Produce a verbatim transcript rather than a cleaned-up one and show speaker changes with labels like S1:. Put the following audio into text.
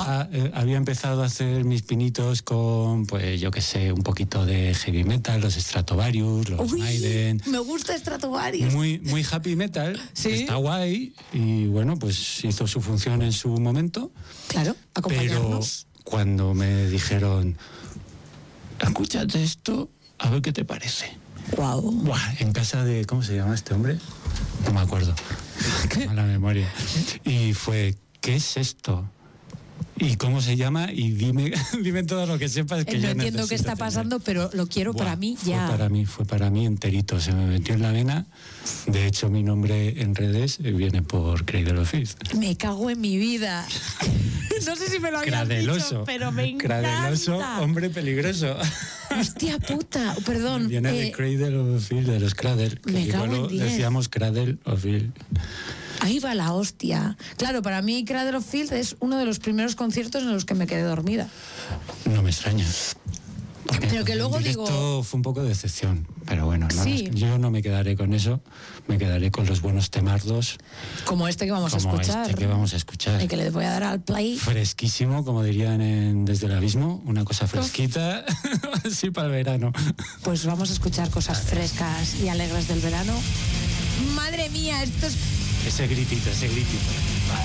S1: había, eh, había empezado a hacer mis pinitos con, pues yo qué sé, un poquito de heavy metal, los Stratovarius, los
S2: Uy,
S1: Maiden.
S2: Me gusta Stratovarius.
S1: Muy, muy happy metal,
S2: ¿Sí?
S1: Está guay y bueno, pues hizo su función en su momento.
S2: Claro,
S1: Pero
S2: acompañarnos.
S1: cuando me dijeron, escúchate esto, a ver qué te parece.
S2: Wow.
S1: Buah, en casa de, ¿cómo se llama este hombre? No me acuerdo. Qué mala memoria. Y fue, ¿qué es esto? ¿Y cómo se llama? Y dime, dime todo lo que sepas que
S2: Eh, no
S1: yo
S2: entiendo qué
S1: necesito
S2: está
S1: tener.
S2: pasando, pero lo quiero
S1: Buah,
S2: para mí
S1: fue
S2: ya.
S1: para mí, fue para mí enterito. Se me metió en la vena. De hecho, mi nombre en redes viene por Cradle of Filth.
S2: Me cago en mi vida. No sé si me lo habías
S1: Cradeloso.
S2: dicho, pero me encanta.
S1: Cradeloso, hombre peligroso.
S2: Hostia puta, perdón.
S1: Viene de
S2: eh,
S1: Cradle of Filth, de los Cradle. Que
S2: me cago
S1: igual
S2: en
S1: lo
S2: diez.
S1: decíamos Cradle of Filth.
S2: Ahí va la hostia. Claro, para mí Cradle of Filth es uno de los primeros conciertos en los que me quedé dormida.
S1: No me extraña. Porque
S2: Pero que luego
S1: en directo
S2: digo-
S1: fue un poco de decepción. Pero bueno, no
S2: Sí.
S1: nos- yo no me quedaré con eso. Me quedaré con los buenos temardos.
S2: Como este que vamos a
S1: como
S2: escuchar.
S1: este que vamos a escuchar.
S2: Y que le voy a dar al play.
S1: Fresquísimo, como dirían en Desde el Abismo. Una cosa fresquita. Sí, para el verano.
S2: Pues vamos a escuchar cosas frescas y alegres del verano. Madre mía, esto es
S1: Ese gritito, ese gritito.